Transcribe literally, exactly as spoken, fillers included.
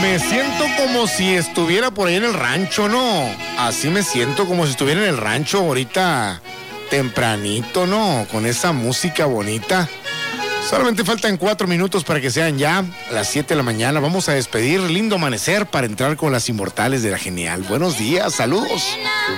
Me siento como si estuviera por ahí en el rancho, ¿no? Así me siento como si estuviera en el rancho ahorita tempranito, ¿no? Con esa música bonita. Solamente faltan cuatro minutos para que sean ya las siete de la mañana. Vamos a despedir lindo amanecer para entrar con las inmortales de la genial. Buenos días, saludos.